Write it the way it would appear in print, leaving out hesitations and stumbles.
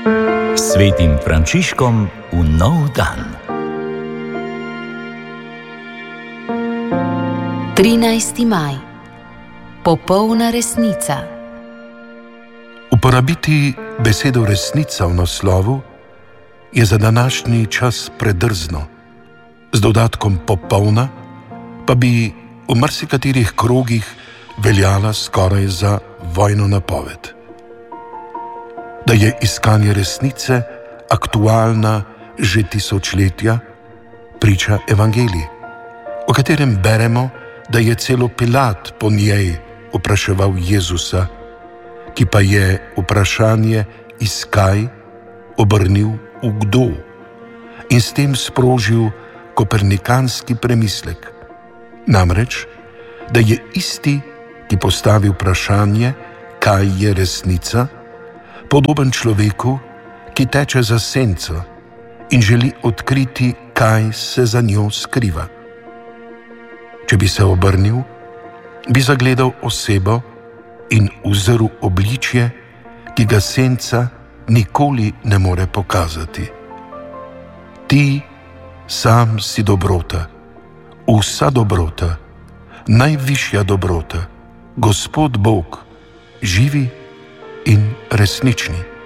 Svetim Frančiškom v nov dan. 13. maj. Popolna resnica. Uporabiti besedo resnica v naslovu je za današnji čas predrzno. Z dodatkom popolna pa bi v marsikaterih krogih veljala skoraj za vojno napoved. Da je iskanje resnice aktualna že tisočletja, priča Evangelij, o katerem beremo, da je celo Pilat po njej vpraševal Jezusa, ki pa je vprašanje iskaj obrnil v kdo in s tem sprožil kopernikanski premislek. Namreč, da je isti, ki postavi vprašanje, kaj je resnica, podoben človeku, ki teče za senco in želi odkriti, kaj se za njo skriva. Če bi se obrnil, bi zagledal osebo in uzrl obličje, ki ga senca nikoli ne more pokazati. Ti sam si dobrota, vsa dobrota, najvišja dobrota, Gospod Bog, živi in resnični.